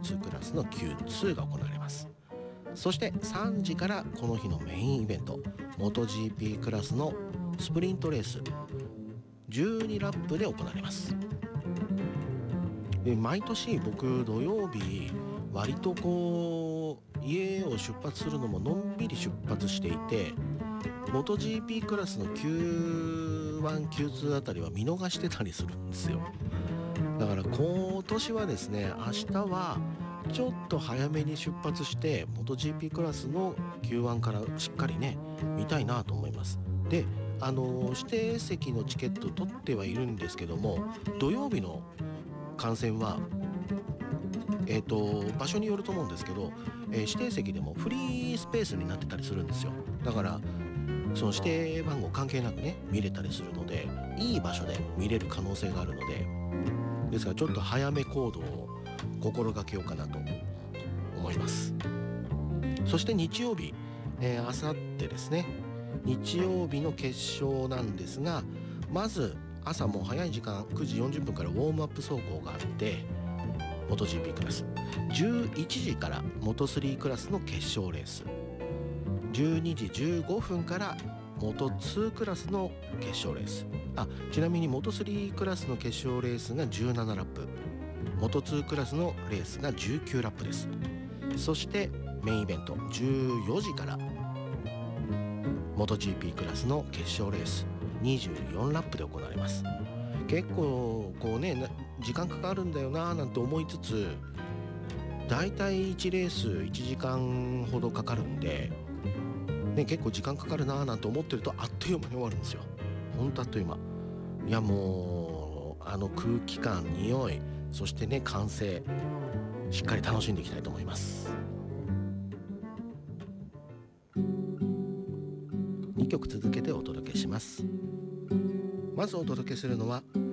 Q2 クラスの Q2 が行われます。そして3時からこの日のメインイベント MotoGP クラスのスプリントレース12ラップで行われます。毎年僕土曜日割と家を出発するのものんびり出発していて、MotoGP クラスの Q1、Q2 あたりは見逃してたりするんですよ。だから今年はですね、明日はちょっと早めに出発して MotoGP クラスの Q1 からしっかりね見たいなと思います。で、指定席のチケット取ってはいるんですけども、土曜日の観戦は場所によると思うんですけど、指定席でもフリースペースになってたりするんですよ。だからその指定番号関係なくね見れたりするので、いい場所で見れる可能性があるので、ですからちょっと早め行動を心がけようかなと思います。そして日曜日、あさってですね、日曜日の決勝なんですが、まず朝もう早い時間9時40分からウォームアップ走行があって、MotoGP クラス11時から Moto3 クラスの決勝レース、12時15分から Moto2 クラスの決勝レース、ちなみに Moto3 クラスの決勝レースが17ラップ、Moto2 クラスのレースが19ラップです。そしてメインイベント14時から MotoGP クラスの決勝レース24ラップで行われます。結構時間かかるんだよななんて思いつつ、だいたい1レース1時間ほどかかるんで、結構時間かかるななんて思ってるとあっという間に終わるんですよ。ほんとあっという間。いやもう空気感、匂い、そしてね完成しっかり楽しんでいきたいと思います。2曲続けてお届けします。まずお届けするのは